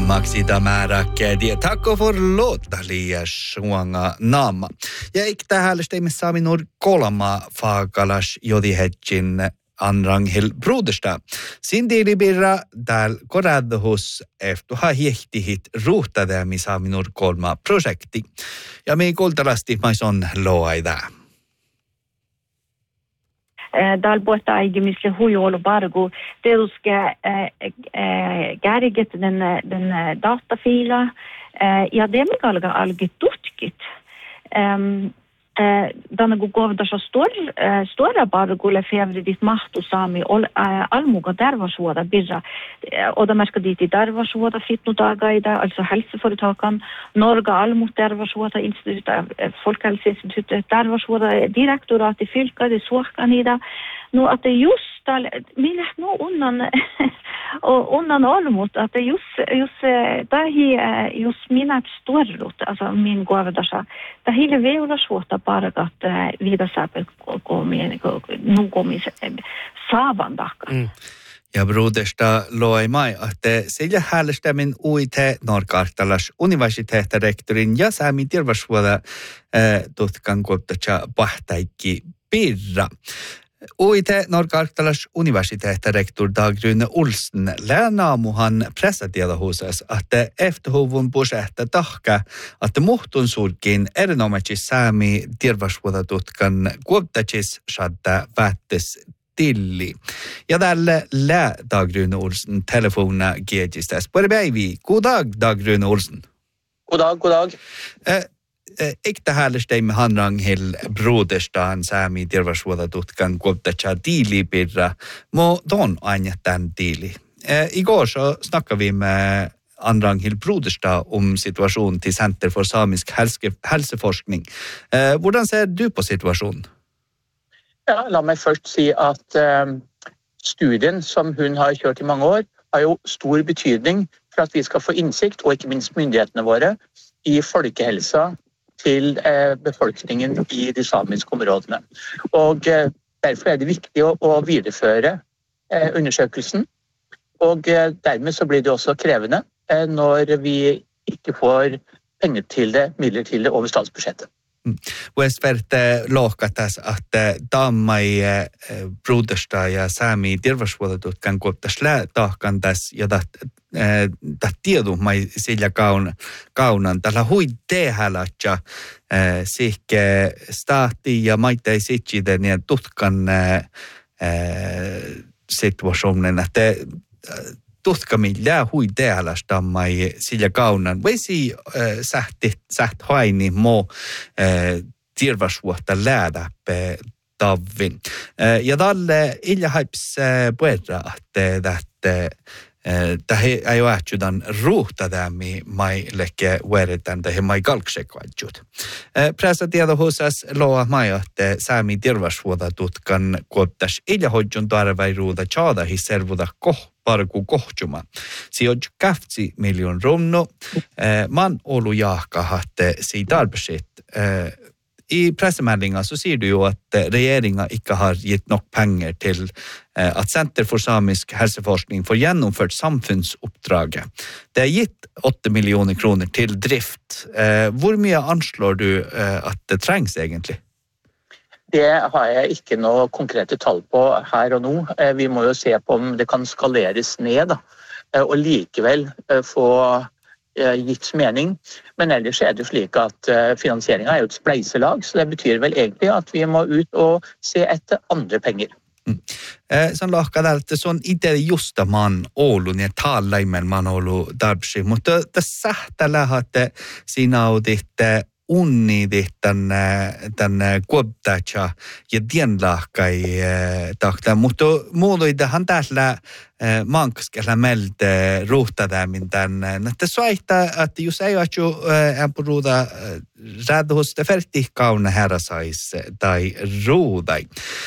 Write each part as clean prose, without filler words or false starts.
Maxi Damarak die takko for låta liian suanga naama. Ja ik tähän stemme saamme nur kolma faakalas jodihetjin Anranghil Brodersta. Sindiri birra täällä koradhus eftuha hihtihit ruhtadämi saamme nur kolma projekti. Ja me kultalasti mais on loaida. Dalbota aigemisle huijolu bargu teruska gärget den datafila ja det mig alga tutkit dan gov där så stora bargule fevre dit mahtu sami almuga dervasvoda birra och de ska dit i dervasvoda fitnodaga alltså hälsoföretagen Norge almut dervasvoda institut folkhälsoinstitutet dervasvoda direktorat i fylka det såkanida nu att det just min nu undan almut att det just där just mina storrot alltså min gåva där så det hela väl svårt bara att vidare saker gå med savandaka. Ja Brodersta loi mai, että sillä häällestämin uite Norkartalas universiteettirektorin ja saamin terveysvuoda tutkan kottacha pahtaikki pirra. Uite Norkartalas universiteettirektor Dag Rune Olsen länaamuhan pressatiedohusas, että efterhuvun pusehta tahka, että muhtun surkin erinomaisesti saami terveysvuoda tutkan kottaches shadda vättes tilli. Ja tällä lä Dag Rune Olsen telefona giedistas. Både päivi. God dag, Dag Rune Olsen. God dag. Ikta häälesteimme Anranghil Broderstaan saami terveysvuoda tutkan kottacha tiili pirra. Mo don aina tämän tiili. Igår så snackade vi med Anranghil Brodersta om situationen till Center för samisk hälsoforskning. Hvordan ser du på situationen? Ja, la meg først si at studien som hun har kjørt i mange år, har jo stor betydning for at vi skal få innsikt, og ikke minst myndighetene våre, i folkehelsa til befolkningen i de samiske områdene. Og derfor er det viktig å videreføre undersøkelsen, og dermed så blir det også krevende når vi ikke får penger til det, midler til det over statsbudsjettet. Westferte lohkatas, että tammai Brodersta ja saami terveysvuodotutkan koottas tahkan tässä ja tiedu mai sillä kaunan. Tällä hui tehälätsä sihke stahti ja maitai sitsiden ja tutkan situationen, että tutkamilla hui tehälästä mai sillä kaunan. Voisi säht haini mo terveysvuotta läädäppe tavvin. Ja tälle illa haips puerra, että tähän ei ole ähtsydan ruuhtadämi mai leke ueritän tähän mai kalksekvaitsut. Pressatiedohusas loa mai, että saami terveysvuotta tutkan kuottas illa hoidjun tarvairuuda tjaadahi servuda parku kohtjuma. Sijoit 2 miljoon romno. Man olu jahkahatte siitä arbetset. I pressemeldingen så sier du jo at regjeringen ikke har gitt nok penger til at Center for samisk helseforskning får gjennomført samfunnsoppdraget. Det er gitt 8 millioner kroner til drift. Hvor mye anslår du at det trengs egentlig? Det har jeg ikke noe konkrete tall på her og nå. Vi må jo se på om det kan skaleres ned da, og likevel få gitt mening. Men ellers er det slik at finansieringen er jo et spleiselag, så det betyr vel egentlig at vi må ut og se etter andre penger. Sen lohkadalta sun ite justa man Oulun ja taalaimen man Oulu darbsi, mutta tässä lähate sinä otitte unnidit tänne kuottacha ja dienlahkai tahta, mutta muuluidahan täällä mankaskella melte ruhtadämin tänne. Näitä soittaa, että jos ei ole ämpuruuda rädhusta ferti kauna herrasais tai ruudai.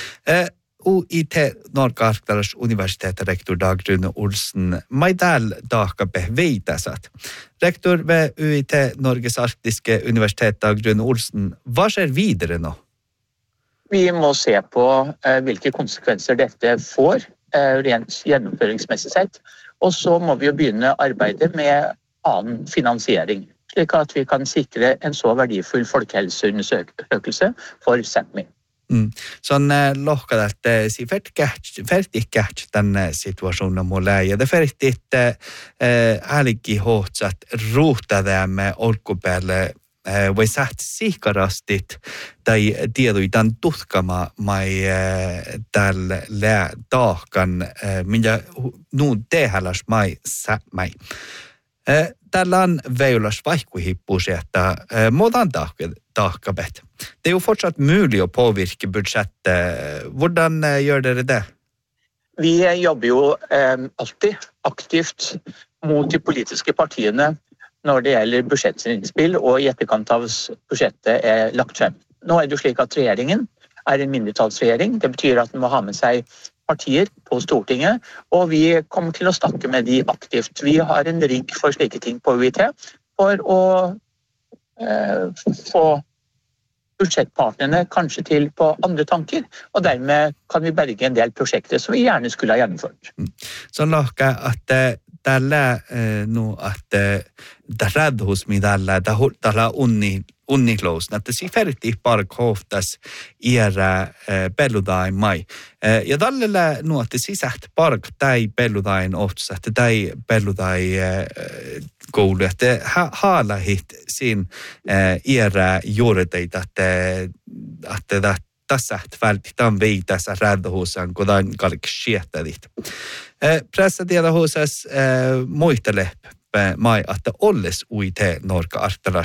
UiT Norkartalas universiteettirektor Dag Rune Olsen, mai täällä tahkape veitasat. Rektor ved UiT Norges arktiske universitet Dag Rune Olsen, hva skjer videre nå? Vi må se på hvilke konsekvenser dette får rent gjennomføringsmessig sett, og så må vi jo begynne arbeidet med annen finansiering, slik at vi kan sikre en så verdifull folkehelseundersøkelse for Sápmi. Sånn lokker det si ferdig gært den situasjonen må leie. Det ferdig ærlig i hårdt at rota det med olkopelle og jeg satt sikarast dit de du i den dutkama mai del le dakan men jeg nå det hellers mai satt meg. Tällään veilas vaihkuhippuusetta modan taakabet. Det jo fortsatt mulig å påvirke budsjettet. Hvordan gjør dere det? Vi jobber jo alltid aktivt mot de politiske partiene når det gjelder budsjettinnspill og i etterkant av budsjettet lagt frem. Nå det jo slik at regjeringen en mindretallsregjering. Det betyr at den må ha med seg partier på Stortinget, og vi kommer til å snakke med de aktivt. Vi har en rigg for slike ting på UiT for å få budsjettpartnerne kanskje til på andre tanker, og dermed kan vi berge en del prosjekter som vi gjerne skulle ha gjennomført. Så lager at tällä nu att det hos mig tällä unniklous että si ferti parkoftas era belludain mai ja tällä nu että sisät park tai belludain ots että tai belludai koulu että hala hit sin era juureteita että tässä välttämättä viitassa rädhusan kodan kalkskietta dit. Pressatiedahusas muistele mai, että olles UiT Norka Artala